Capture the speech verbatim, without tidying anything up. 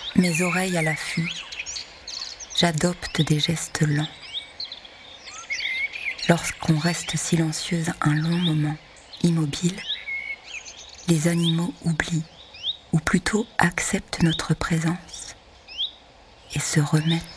Mes oreilles à l'affût, j'adopte des gestes lents. Lorsqu'on reste silencieuse un long moment, immobile, les animaux oublient, ou plutôt acceptent notre présence et se remettent